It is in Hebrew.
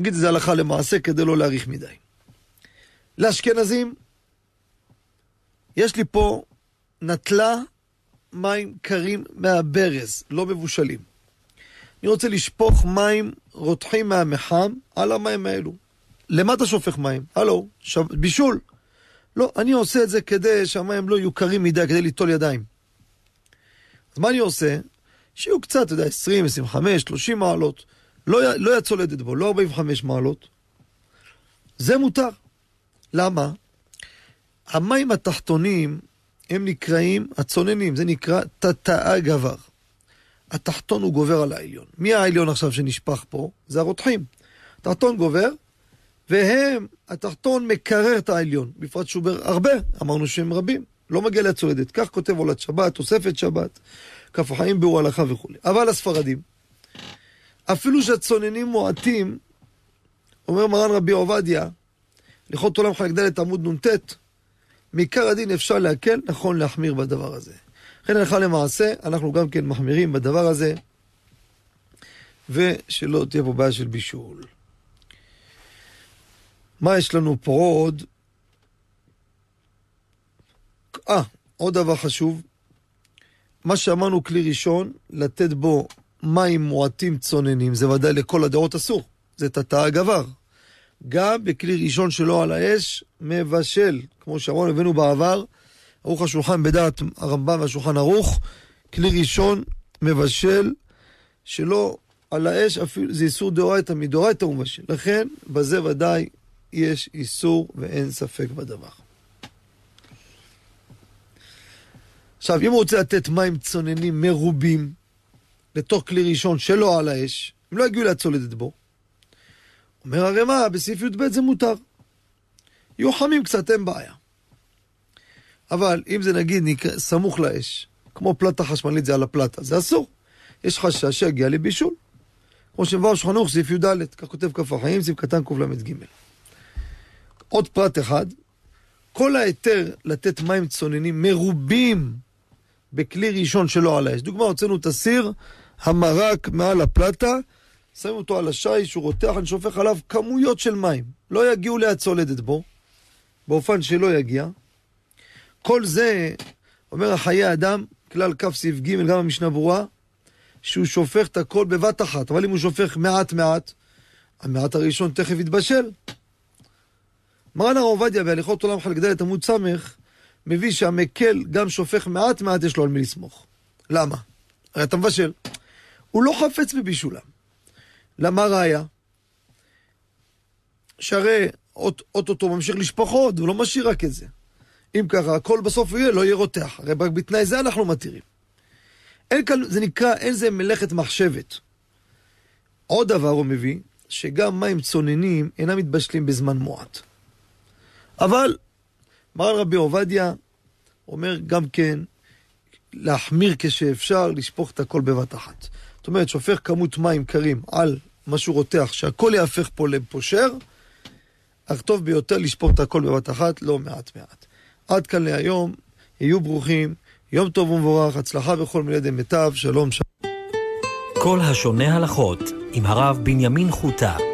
נגיד את זה הלכה למעשה כדי לא להאריך מדי. לאשכנזים, יש לי פה נטלה מים קרים מהברז, לא מבושלים. אני רוצה לשפוך מים רותחים מהמחם על המים האלו. למה אתה שופך מים? הלו, בישול. לא, אני עושה את זה כדי שהמים לא יהיו קרים מדי, כדי ליטול ידיים. אז מה אני עושה? שיהיו קצת, אתה יודע, 20, 25, 30 מעלות. לא יצולדת בו, לא 45 מעלות. זה מותר. למה? המים התחתונים הם נקראים הצוננים, זה נקרא תתאה גבר. התחתון הוא גובר על העליון. מי העליון עכשיו שנשפך פה? זה הרותחים. התחתון גובר, התחתון מקרר את העליון. בפרט שהוא הרבה, אמרנו שהם רבים. לא מגיע להצולדת. כך כותב עולת שבת, תוספת שבת, כף החיים ביאור הלכה וכו'. אבל הספרדים, אפילו שהצוננים מועטים, אומר מרן רבי עובדיה, הלכות עולם חלק ד' עמוד נ"ט, מעיקר הדין אפשר להקל, נכון להחמיר בדבר הזה. לכן הלכה למעשה, אנחנו גם כן מחמירים בדבר הזה, ושלא תהיה פה בעיה של בישול. מה יש לנו פה עוד? עוד דבר חשוב, מה שאמרנו כלי ראשון, לתת בו מים מועטים צוננים, זה ודאי לכל הדעות אסור, זה תתאה גבר. גם בכלי ראשון שלו על האש, מבשל, כמו שאמרנו, הבאנו בעבר, ערוך השולחן בדעת הרמב"ם והשולחן ערוך, כלי ראשון מבשל, שלא על האש, אפילו, זה איסור דאורייתא, מדאורייתא הוא מבשל. לכן, בזה ודאי יש איסור ואין ספק בדבר. עכשיו, אם הוא רוצה לתת מים צוננים מרובים, לתוך כלי ראשון שלא על האש, הם לא הגיעו להצולדת בו. אומר הרי מה, בסעיף י"ב זה מותר. יהיו חמים קצת, אין בעיה. אבל אם זה נגיד סמוך לאש, כמו פלטה חשמלית זה על הפלטה, זה אסור. יש חשש שיגיע לבישול. כמו שמבואר שולחן ערוך, סעיף י"ד, כך כותב כף החיים, סעיף קטן קל"ג. עוד פרט אחד, כל היתר לתת מים צוננים מרובים בכלי ראשון שלא על האש. דוגמה, הוצאנו את הסיר, המרק מעל הפלטה, שמים אותו על השיש, הוא רותח, אני שופך עליו כמויות של מים. לא יגיעו להצולדת בו, באופן שלא יגיע. כל זה, אומר החיי האדם, כלל כף סעיף ג' גם המשנה ברורה, שהוא שופך את הכל בבת אחת. אבל אם הוא שופך מעט, המעט הראשון תכף יתבשל. מרן הרב עובדיה בהליכות עולם חלק ד' עמוד סמך, מביא שהמקל גם שופך מעט, יש לו על מי לסמוך. למה? הרי אתה מבשל. הוא לא חפץ בבישולם. למה ראיה? שהרי אותו ממשיך לשפוך עוד, הוא לא משאיר רק את זה. אם ככה, הכל בסוף לא יהיה רותח. הרי רק בתנאי זה אנחנו מתירים. זה נקרא, אין זה מלאכת מחשבת. עוד דבר הוא מביא, שגם מים צוננים אינם מתבשלים בזמן מועט. אבל מרן רבי עובדיה אומר גם כן להחמיר כשאפשר, לשפוך את הכל בבת אחת. זאת אומרת, שופך כמות מים קרים על משהו רותח, שהכל יהפך פה לפושר, אך טוב ביותר לשפוך את הכל בבת אחת, לא מעט. עד כאן להיום, יהיו ברוכים, יום טוב ומבורך, הצלחה בכל מילי מיטב, שלום. כל השונה הלכות עם הרב בנימין חוטה.